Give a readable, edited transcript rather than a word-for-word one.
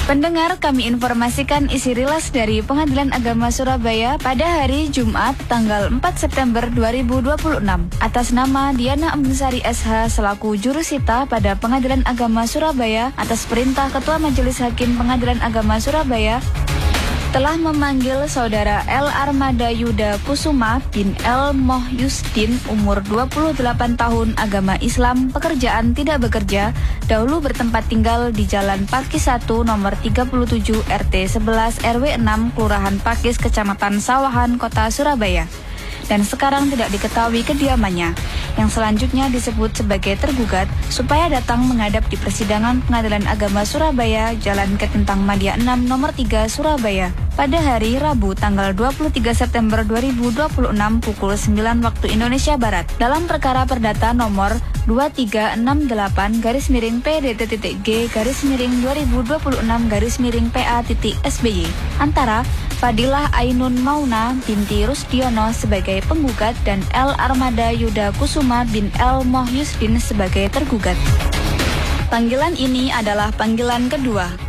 Pendengar, kami informasikan isi rilis dari Pengadilan Agama Surabaya pada hari Jumat tanggal 4 September 2026. Atas nama Diana Amsari SH selaku jurusita pada Pengadilan Agama Surabaya atas perintah Ketua Majelis Hakim Pengadilan Agama Surabaya telah memanggil Saudara L. Armada Yuda Kusuma bin L. Moh Yusdin umur 28 tahun, agama Islam, pekerjaan tidak bekerja, dahulu bertempat tinggal di Jalan Pakis 1 nomor 37 RT 11 RW 6 Kelurahan Pakis Kecamatan Sawahan Kota Surabaya, dan sekarang tidak diketahui kediamannya, yang selanjutnya disebut sebagai tergugat, supaya datang menghadap di persidangan Pengadilan Agama Surabaya Jalan Ketintang Madia 6 nomor 3 Surabaya pada hari Rabu tanggal 23 September 2026 pukul 9 waktu Indonesia Barat dalam perkara perdata nomor 2368-PDTTG-2026-PA.SBY antara Fadilah Ainun Mauna binti Rusdiono sebagai penggugat dan L. Armada Yuda Kusuma bin L. Moh Yusdin sebagai tergugat. Panggilan ini adalah panggilan kedua.